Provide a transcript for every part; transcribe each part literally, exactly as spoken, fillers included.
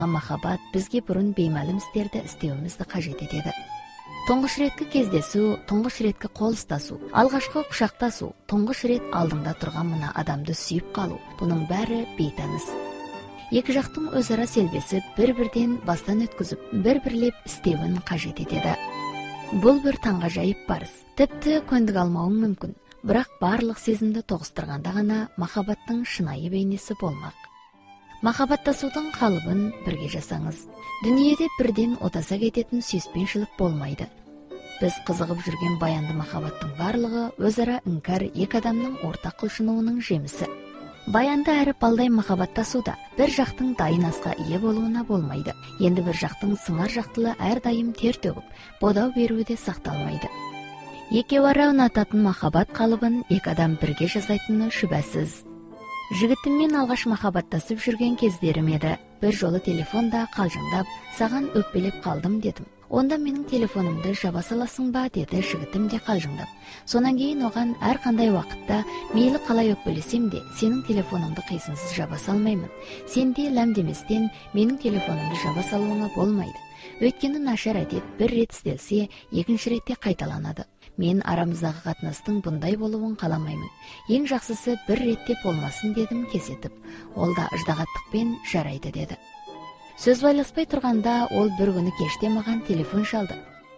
махаббат бізге бұрын беймәлім істерді істеуімізді қажет етеді. Тұңғыш реткі кездесу, тұңғыш реткі қол ұстасу, алғашқы құшақтасу, тұңғыш рет алдыңда тұрған мына адамды сүйіп қалу, бұның бәрі бейтаныс. Екі жақтың өзара селбесіп, бір-бірден бастан өткізіп, бір-бірлеп істеуін қажет етеді. Бұл бір таңғажайып барыс. Тіпті көндік алмауың мүмкін, бірақ барлық сезімді тоғыстырғанда ғана махаббаттың шынайы бейнесі болмақ. Махаббаттасудың қалыбын бірге жасаңыз. Дүниеде бірден отаса кететін сүйіспеншілік болмайды. Біз қызығып жүрген баянды махаббаттың барлығы өзара іңкәр екі адамның ортақ құлшынуының жемісі. Баянды әрі балдай махаббаттасуда бір жақтың дайын асқа ие болуына болмайды. Енді бір жақтың сыңар жақтылы әрдайым тер төгіп, бодау беруі де сақталмайды. Екеуара ұнататын махаббат қалыбын екі адам бірге жасайтыны шүбәсіз. Жігітіммен алғаш махаббаттасып жүрген кездерім еді. Бір жолы телефонда қалжыңдап, саған өкпелеп қалдым дедім. Онда менің телефонымды жаба саласың ба деді жігітім де қалжыңдап. Сонан кейін оған әрқандай уақытта мейлі қалай өкпелесем де сенің телефоныңды қисынсыз жаба салмаймын. Сен де ләмдеместен менің телефонымды жаба салуыңа болмайды. Өйткені нашар әдет бір рет істелсе, екінші ретте қайталанады. Мен арамыздағы қатынастың бұндай болуын қаламаймын. Ең жақсысы бір ретте болмасын дедім кесетіп. Ол да ыждағаттықпен жарайды деді. Сөз байласпай тұрғанда ол бір күні кеште маған телефон шалды.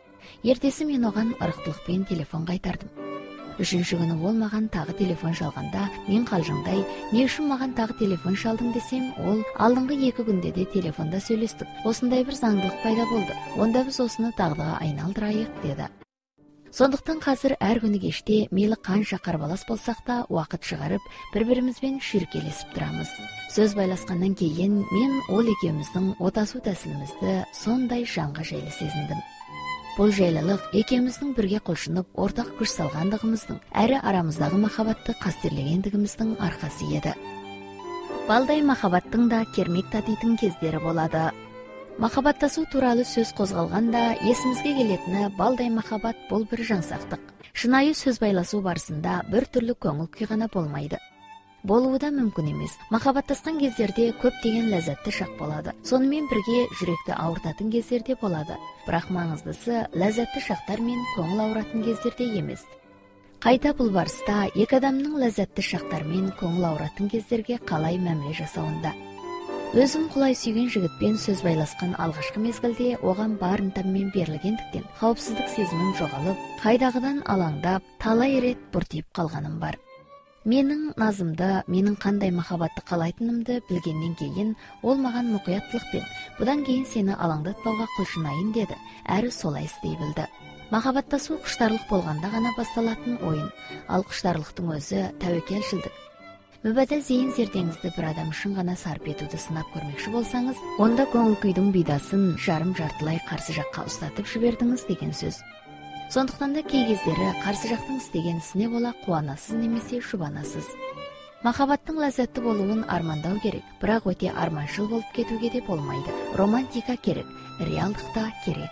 Ертесі мен оған ырықтылықпен телефон қайтардым. Үшінші күні ол маған тағы телефон шалғанда, мен қалжыңдай, не үшін маған тағы телефон шалдың десем, ол алдыңғы екі күнде де телефонда сөйлестік. Осындай бір заңдылық пайда болды. Онда біз осыны дағдыға айналдырайық деді. Сондықтан қазір әр күні кеште мейлі қанша қарбалас болсақ та уақыт шығарып, бір-бірімізбен шүйіркелесіп тұрамыз. Сөз байласқаннан кейін мен ол екеуміздің отасу тәсілімізді сондай жанға жайлы сезіндім. Бұл жайлылық екеуміздің бірге құлшынып, ортақ күш салғандығымыздың, әрі арамыздағы махаббатты қастерлегендігіміздің арқасы еді. Балдай махаббаттың да кермек татитын кездері болады. Махаббаттасу туралы сөз қозғалғанда есімізге келетіні балдай махаббат бұл бір жаңсақтық. Шынайы сөз байласу барысында бір түрлі көңіл күй ғана болмайды. Болуы да мүмкін емес. Махаббаттасқан кездерде көптеген ләззатты шақ болады. Сонымен бірге жүректі ауыртатын кездерде болады. Бірақ маңыздысы ләззатты шақтар мен көңіл ауыратын кездерде емес. Қайта бұл барыста екі адамның ләззатты шақтар мен көңіл ауыратын кездерге қалай мәміле жасауында. Өзім құлай сүйген жігітпен сөз байласқан алғашқы мезгілде оған бар ынтаммен берілгендіктен қауіпсіздік сезімім жоғалып, қайдағыдан алаңдап, талай рет бұртиып қалғаным бар. Менің назымды, менің қандай махаббатты қалайтынымды білгеннен кейін ол маған мұқияттылықпен, бұдан кейін сені алаңдатпауға құлшынайын деді, әрі солай істей білді. Махаббаттасу құштарлық болғанда ғана басталатын ойын, ал құштарлықтың өзі тәуекелшілдік. Мүбәділ зейін зердеңізді бір адам үшін ғана сарп етуді сынап көрмекші болсаңыз, онда көңіл күйдің бидасын жарым жартылай қарсы жаққа ұстатып жібердіңіз деген сөз. Сондықтан да кей кездері қарсы жақтың істеген ісіне бола қуанасыз немесе жұбанасыз. Махаббаттың ләззатты болуын армандау керек, бірақ өте арманшыл болып кетуге де болмайды. Романтика керек, реалдықта керек.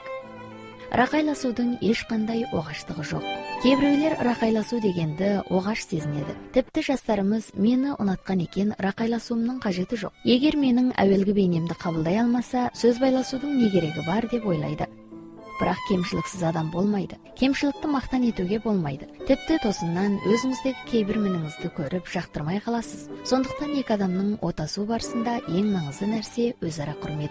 Рақайласудың ешқандай оғаштығы жоқ. Кейбіреулер рақайласу дегенді оғаш сезінеді. Тіпті жастарымыз мені ұнатқан екен, рақайласуымның қажеті жоқ. Егер менің әуелгі бейнемді қабылдай алмаса, сөз байласудың не керегі бар деп ойлайды. Бірақ кемшіліксіз адам болмайды. Кемшілікті мақтан етуге болмайды. Тіпті тосыннан өзіңіздегі кейбір мініңізді көріп жақтырмай қаласыз. Сондықтан екі адамның отасу барысында ең маңызды нәрсе өзара құрмет.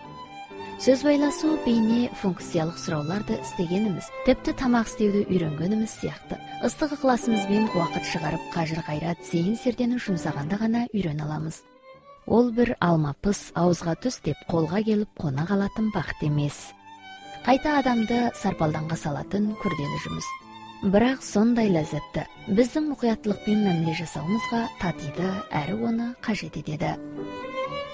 Сөз байласу бейне функциялық сұрауларды істегеніміз, тіпті тамақ істеуді үйренгеніміз сияқты. Ыстық ықыласымызбен уақыт шығарып, қажыр қайрат, зейін зердені жұмсағанда ғана үйрен аламыз. Ол бір алмапыс, ауызға түс деп қолға келіп қона қалатын бақыт емес. Қайта адамды сарпалданға салатын күрделі жұмыс. Бірақ сондай ләззатты біздің мұқияттылықпен мәміле жасауымызға татиды, әрі оны қажет етеді.